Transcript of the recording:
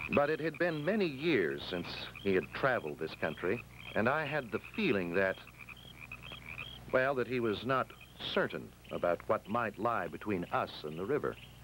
But it had been many years since he had traveled this country, and I had the feeling that, well, that he was not certain about what might lie between us and the river.